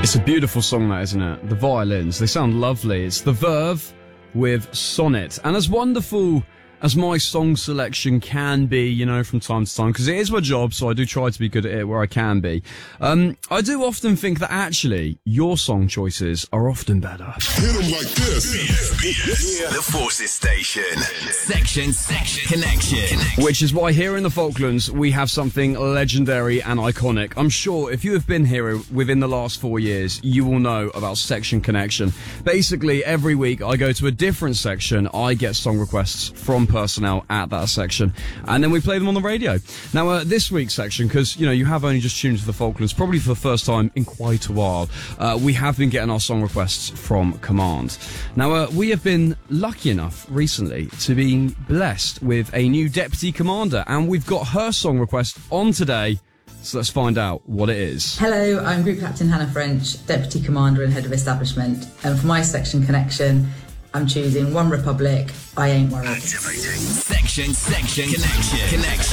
It's a beautiful song, that, isn't it? The violins, they sound lovely. It's The Verve with Sonnet. And as wonderful as my song selection can be, you know, from time to time, because it is my job, so I do try to be good at it where I can be. I do often think that actually your song choices are often better. Hit 'em like this. The Forces Station. Section Connection. Which is why here in the Falklands we have something legendary and iconic. I'm sure if you have been here within the last 4 years, you will know about Section Connection. Basically, every week I go to a different section. I get song requests from personnel at that section, and then we play them on the radio. Now, this week's section, because, you know, you have only just tuned to the Falklands, probably for the first time in quite a while, we have been getting our song requests from Command. Now, we have been lucky enough recently to be blessed with a new deputy commander, and we've got her song request on today. So let's find out what it is. Hello, I'm Group Captain Hannah French, Deputy Commander and Head of Establishment. And for my Section Connection, I'm choosing One Republic, I Ain't Worried. Section Connection.